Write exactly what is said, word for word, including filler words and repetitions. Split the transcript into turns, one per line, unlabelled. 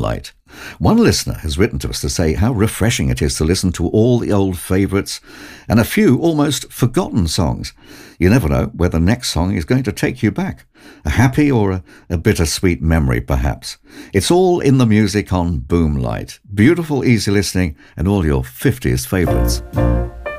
Boomlight. One listener has written to us to say how refreshing it is to listen to all the old favourites and a few almost forgotten songs. You never know where the next song is going to take you back. A happy or a, a bittersweet memory, perhaps. It's all in the music on Boomlight. Beautiful, easy listening and all your fifties favourites.